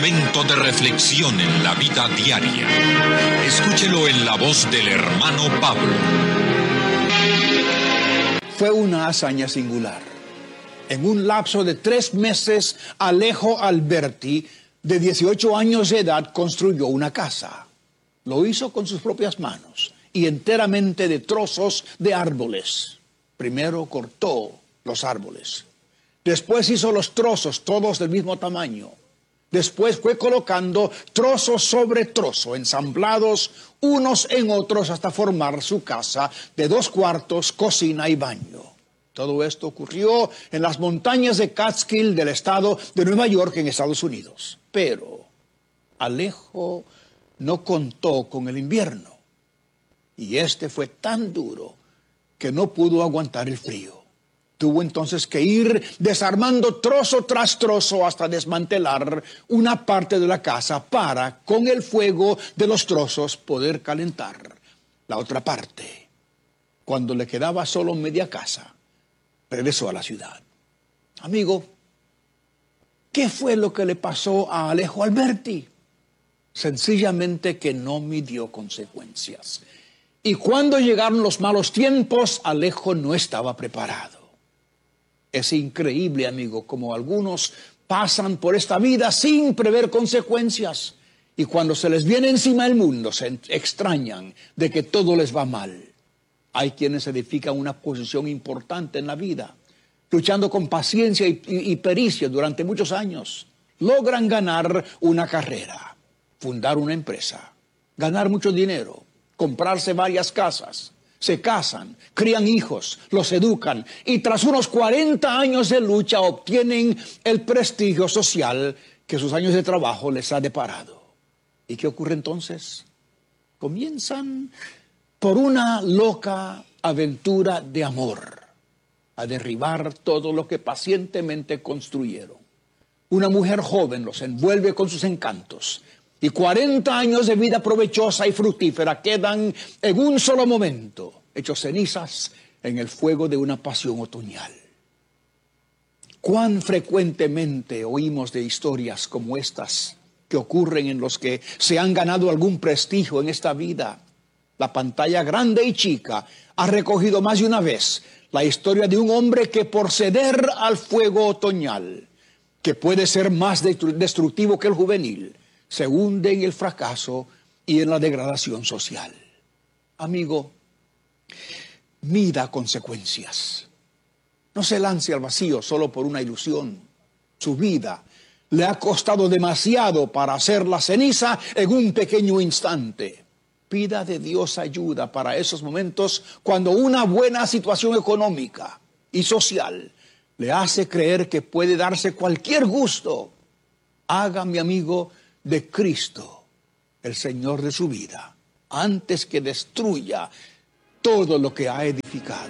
momento de reflexión en la vida diaria. Escúchelo en la voz del hermano Pablo. Fue una hazaña singular. En un lapso de 3 meses, Alejo Alberti, de 18 años de edad, construyó una casa. Lo hizo con sus propias manos y enteramente de trozos de árboles. Primero cortó los árboles. Después hizo los trozos, todos del mismo tamaño. Después fue colocando trozo sobre trozo, ensamblados unos en otros hasta formar su casa de 2 cuartos, cocina y baño. Todo esto ocurrió en las montañas de Catskill del estado de Nueva York, en Estados Unidos. Pero Alejo no contó con el invierno. Y este fue tan duro que no pudo aguantar el frío. Tuvo entonces que ir desarmando trozo tras trozo hasta desmantelar una parte de la casa para, con el fuego de los trozos, poder calentar la otra parte. Cuando le quedaba solo media casa, regresó a la ciudad. Amigo, ¿qué fue lo que le pasó a Alejo Alberti? Sencillamente que no midió consecuencias. Y cuando llegaron los malos tiempos, Alejo no estaba preparado. Es increíble, amigo, como algunos pasan por esta vida sin prever consecuencias. Y cuando se les viene encima el mundo, se extrañan de que todo les va mal. Hay quienes edifican una posición importante en la vida, luchando con paciencia y pericia durante muchos años. Logran ganar una carrera, fundar una empresa, ganar mucho dinero, comprarse varias casas. Se casan, crían hijos, los educan y tras unos 40 años de lucha obtienen el prestigio social que sus años de trabajo les ha deparado. ¿Y qué ocurre entonces? Comienzan por una loca aventura de amor a derribar todo lo que pacientemente construyeron. Una mujer joven los envuelve con sus encantos y 40 años de vida provechosa y fructífera quedan en un solo momento, hechos cenizas en el fuego de una pasión otoñal. ¿Cuán frecuentemente oímos de historias como estas que ocurren en los que se han ganado algún prestigio en esta vida? La pantalla grande y chica ha recogido más de una vez la historia de un hombre que por ceder al fuego otoñal, que puede ser más destructivo que el juvenil, se hunde en el fracaso y en la degradación social. Amigo, mida consecuencias. No se lance al vacío solo por una ilusión. Su vida le ha costado demasiado para hacerla ceniza en un pequeño instante. Pida de Dios ayuda para esos momentos cuando una buena situación económica y social le hace creer que puede darse cualquier gusto. Haga, mi amigo, de Cristo el Señor de su vida, antes que destruya todo lo que ha edificado.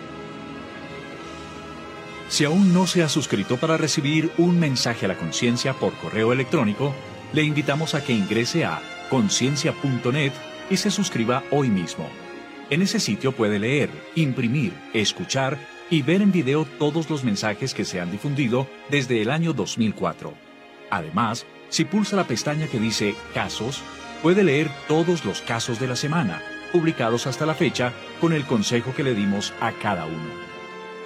Si aún no se ha suscrito para recibir un mensaje a la conciencia por correo electrónico, le invitamos a que ingrese a conciencia.net y se suscriba hoy mismo. En ese sitio puede leer, imprimir, escuchar y ver en video todos los mensajes que se han difundido desde el año 2004. Además, si pulsa la pestaña que dice Casos, puede leer todos los casos de la semana, publicados hasta la fecha, con el consejo que le dimos a cada uno.